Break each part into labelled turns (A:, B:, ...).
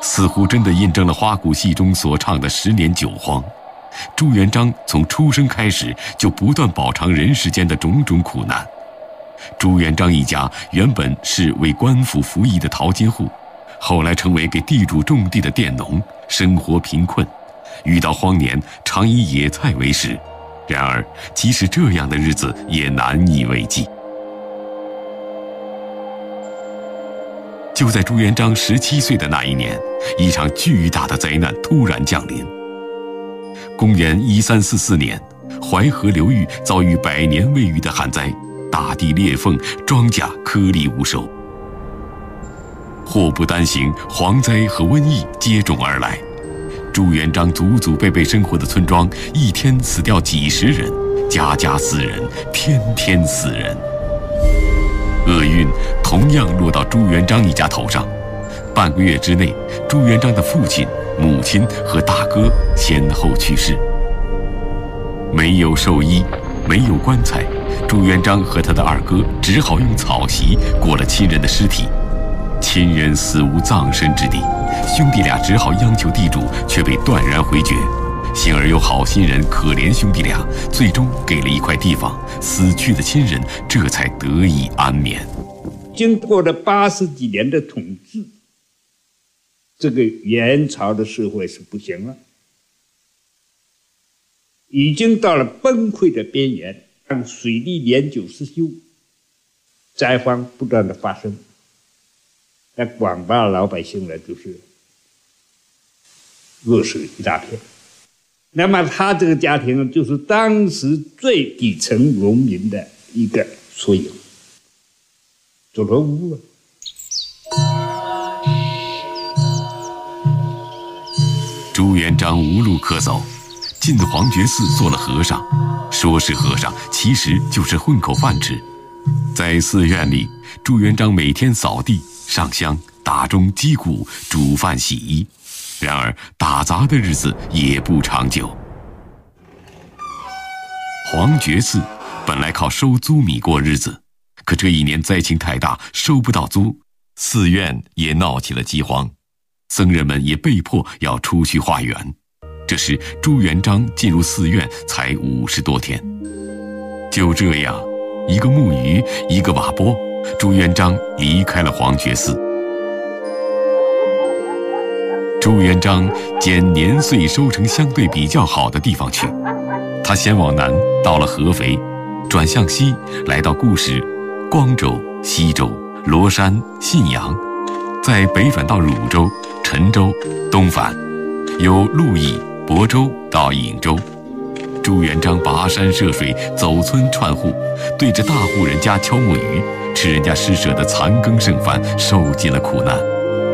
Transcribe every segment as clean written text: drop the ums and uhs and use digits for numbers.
A: 似乎真的印证了花鼓戏中所唱的10年9荒。朱元璋从出生开始就不断饱尝人世间的种种苦难。朱元璋一家原本是为官府服役的淘金户，后来成为给地主种地的佃农，生活贫困，遇到荒年常以野菜为食。然而即使这样的日子也难以为继。就在朱元璋17岁的那一年，一场巨大的灾难突然降临。公元1344年，淮河流域遭遇100年未遇的旱灾，大地裂缝，庄稼颗粒无收。祸不单行，蝗灾和瘟疫接踵而来。朱元璋祖祖辈辈生活的村庄，一天死掉几十人，家家死人，天天死人。厄运同样落到朱元璋一家头上。半个月之内，朱元璋的父亲、母亲和大哥先后去世。没有寿衣，没有棺材，朱元璋和他的二哥只好用草席裹了亲人的尸体。亲人死无葬身之地，兄弟俩只好央求地主，却被断然回绝。幸而有好心人可怜兄弟俩，最终给了一块地方，死去的亲人这才得以安眠。
B: 经过了80几年的统治，这个元朝的社会是不行了，已经到了崩溃的边缘，让水利年久失修，灾荒不断的发生。那广大老百姓呢，就是饿死一大片。那么他这个家庭就是当时最底层农民的一个缩影，走投无路了。
A: 朱元璋无路可走，进黄觉寺做了和尚。说是和尚，其实就是混口饭吃。在寺院里，朱元璋每天扫地、上香、打钟、击鼓、煮饭、洗衣。然而打杂的日子也不长久。黄觉寺本来靠收租米过日子，可这一年灾情太大，收不到租，寺院也闹起了饥荒，僧人们也被迫要出去化缘。这时朱元璋进入寺院才50多天。就这样，一个木鱼，一个瓦钵，朱元璋离开了黄觉寺。朱元璋拣年岁收成相对比较好的地方去。他先往南，到了合肥，转向西，来到固始、光州、西州、罗山、信阳，再北转到汝州、陈州，东返，由鹿邑、亳州到颍州。朱元璋跋山涉水，走村串户，对着大户人家敲木鱼，吃人家施舍的残羹剩饭，受尽了苦难。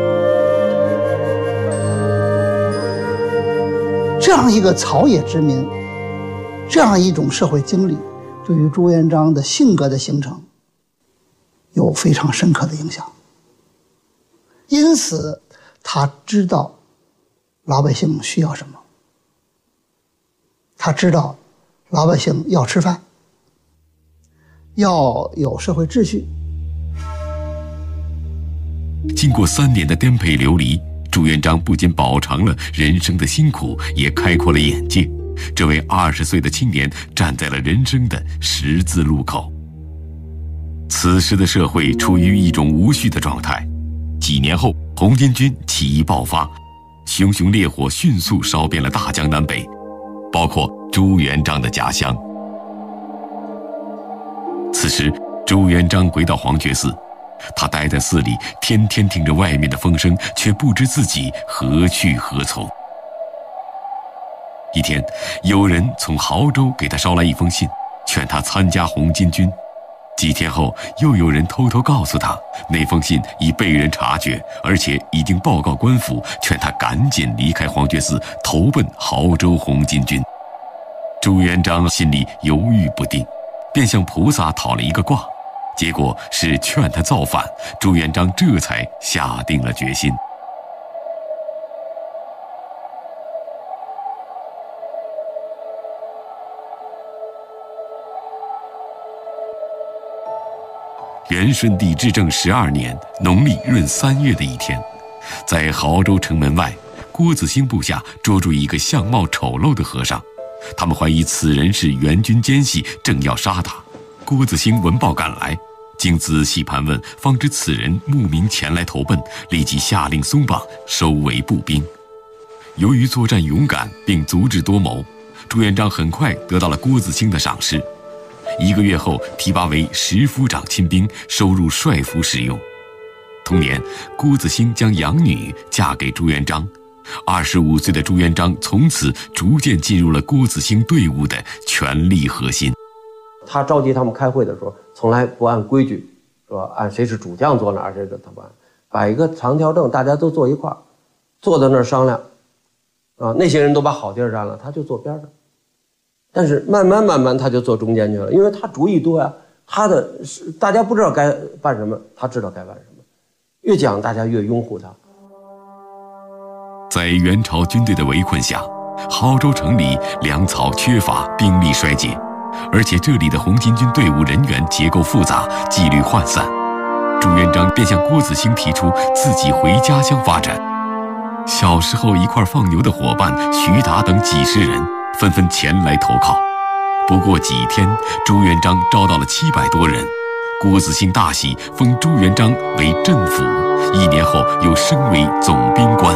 C: 这样一个草野之民，这样一种社会经历，对于朱元璋的性格的形成有非常深刻的影响。因此他知道老百姓需要什么，他知道老百姓要吃饭，要有社会秩序。
A: 经过3年的颠沛流离，朱元璋不仅饱尝了人生的辛苦，也开阔了眼界。这位20岁的青年站在了人生的十字路口。此时的社会处于一种无序的状态。几年后，红巾军起义爆发，熊熊烈火迅速烧遍了大江南北，包括朱元璋的家乡。此时，朱元璋回到黄觉寺，他待在寺里，天天听着外面的风声，却不知自己何去何从。一天，有人从亳州给他捎来一封信，劝他参加红巾军。几天后，又有人偷偷告诉他，那封信已被人察觉，而且已经报告官府，劝他赶紧离开黄觉寺，投奔亳州红巾军。朱元璋心里犹豫不定，便向菩萨讨了一个卦，结果是劝他造反。朱元璋这才下定了决心。元顺帝至正12年农历闰3月的一天， 在亳州城门外，郭子兴部下捉住一个相貌丑陋的和尚，他们怀疑此人是元军奸细，正要杀他。郭子兴闻报赶来，经仔细盘问，方知此人慕名前来投奔，立即下令松绑，收为步兵。由于作战勇敢并足智多谋，朱元璋很快得到了郭子兴的赏识。1个月后，提拔为10府长亲兵，收入帅府使用。同年，郭子兴将养女嫁给朱元璋。25岁的朱元璋从此逐渐进入了郭子兴队伍的权力核心。
D: 他召集他们开会的时候，从来不按规矩，说按谁是主将坐哪儿，这个他不按，摆一个长条凳，大家都坐一块儿，坐在那儿商量。那些人都把好地儿占了，他就坐边上。但是慢慢他就坐中间去了，因为他主意多呀，大家不知道该办什么，他知道该办什么，越讲大家越拥护他。
A: 在元朝军队的围困下，亳州城里粮草缺乏，兵力衰竭，而且这里的红巾军队伍人员结构复杂，纪律涣散。朱元璋便向郭子兴提出自己回家乡发展。小时候一块放牛的伙伴徐达等几十人纷纷前来投靠。不过几天，朱元璋招到了700多人。郭子兴大喜，封朱元璋为镇抚，1年后又升为总兵官。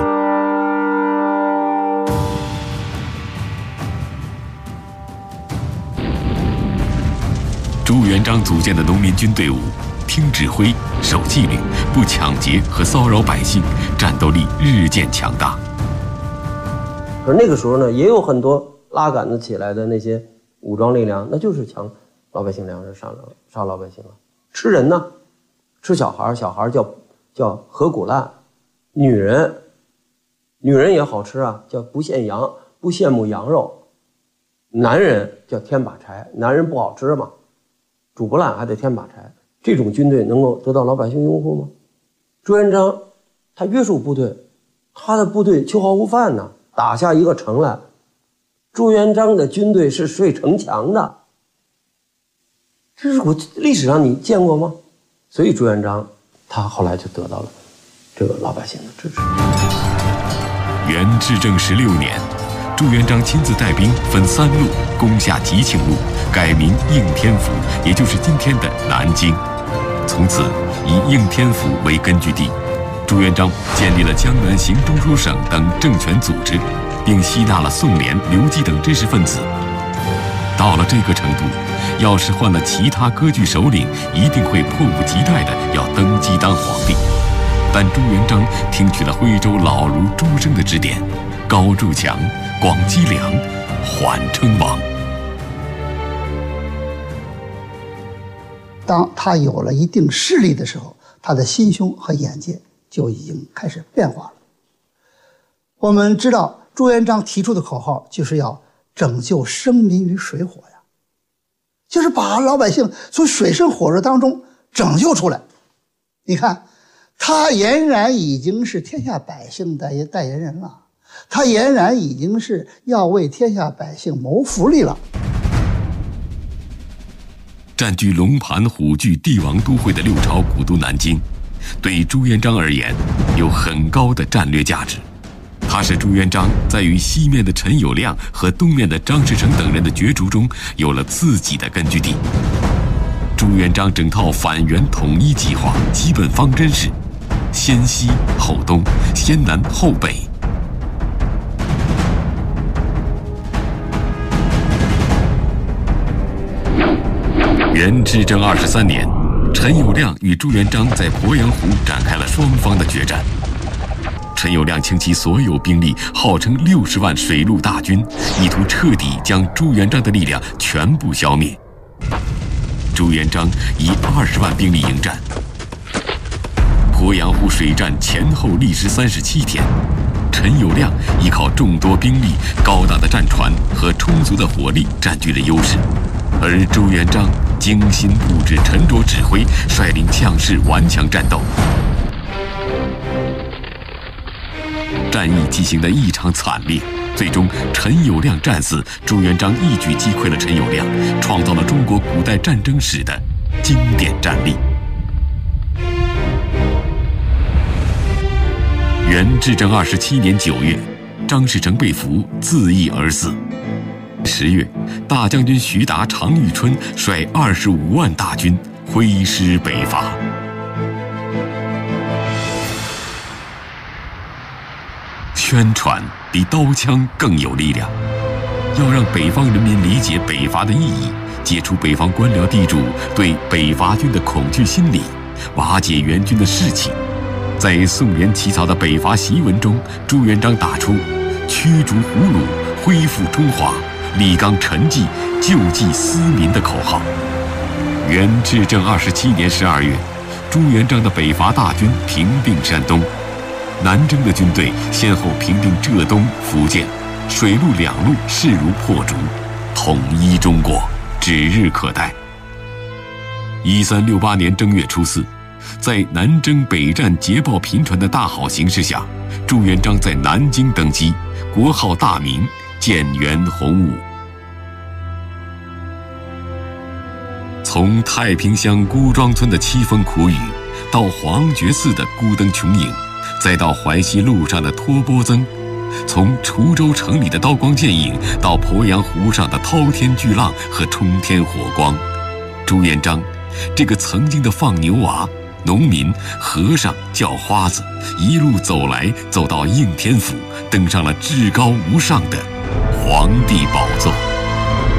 A: 朱元璋组建的农民军队伍，听指挥、守纪律，不抢劫和骚扰百姓，战斗力日渐强大。
D: 而那个时候呢，也有很多拉杆子起来的那些武装力量，那就是抢老百姓粮食，杀老百姓啊，吃人呢，吃小孩，小孩叫合谷烂，女人也好吃啊，叫不羡羊，不羡慕羊肉，男人叫添把柴，男人不好吃嘛，煮不烂还得添把柴。这种军队能够得到老百姓拥护吗？朱元璋他约束部队，他的部队秋毫无犯呢，打下一个城来。朱元璋的军队是睡城墙的，这是历史上你见过吗？所以朱元璋他后来就得到了这个老百姓的支持。
A: 元至正16年，朱元璋亲自带兵分3路攻下吉庆路，改名应天府，也就是今天的南京。从此以应天府为根据地，朱元璋建立了江南行中书省等政权组织，并吸纳了宋濂、刘基等知识分子。到了这个程度，要是换了其他割据首领，一定会迫不及待地要登基当皇帝。但朱元璋听取了徽州老儒朱升的指点，高筑墙，广积粮，缓称王。
C: 当他有了一定势力的时候，他的心胸和眼界就已经开始变化了。我们知道朱元璋提出的口号就是要拯救生民于水火呀，就是把老百姓从水深火热当中拯救出来。你看，他俨然已经是天下百姓代言人了，他俨然已经是要为天下百姓谋福利了。
A: 占据龙盘虎踞帝王都会的六朝古都南京，对朱元璋而言有很高的战略价值。它是朱元璋在与西面的陈友谅和东面的张士诚等人的角逐中有了自己的根据地。朱元璋整套反元统一计划基本方针是先西后东，先南后北。元至正23年，陈友谅与朱元璋在鄱阳湖展开了双方的决战。陈友谅倾其所有兵力，号称60万水陆大军，意图彻底将朱元璋的力量全部消灭。朱元璋以20万兵力迎战。鄱阳湖水战前后历时37天，陈友谅依靠众多兵力、高大的战船和充足的火力占据了优势，而朱元璋精心布置、沉着指挥，率领将士顽强战斗。战役进行得异常惨烈，最终陈友谅战死，朱元璋一举击溃了陈友谅，创造了中国古代战争史的经典战例。 元至正27年9月，张士诚被俘，自缢而死。10月，大将军徐达、常遇春率25万大军挥师北伐。宣传比刀枪更有力量，要让北方人民理解北伐的意义，解除北方官僚地主对北伐军的恐惧心理，瓦解援军的士气。在宋濂起草的北伐檄文中，朱元璋打出驱逐胡虏、恢复中华、立纲陈纪、救济思民的口号。元至正27年12月，朱元璋的北伐大军平定山东，南征的军队先后平定浙东、福建，水陆两路势如破竹，统一中国指日可待。1368年正月初4，在南征北战捷报频传的大好形势下，朱元璋在南京登基，国号大明，建元洪武。从太平乡孤庄村的凄风苦雨，到黄觉寺的孤灯穷影，再到淮西路上的托钵僧，从滁州城里的刀光剑影，到鄱阳湖上的滔天巨浪和冲天火光，朱元璋这个曾经的放牛娃、农民、和尚、叫花子，一路走来，走到应天府，登上了至高无上的皇帝宝座。